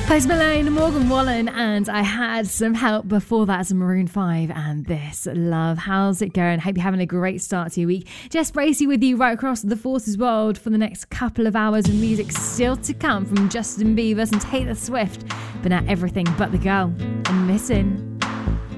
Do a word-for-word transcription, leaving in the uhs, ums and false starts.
Post Malone, Morgan Wallen, and I had some help before that, some Maroon five and this Love. How's it going? Hope you're having a great start to your week. Jess Bracey with you right across the Forces world for the next couple of hours of music still to come from Justin Bieber and Taylor Swift. But now everything but the girl I'm missing.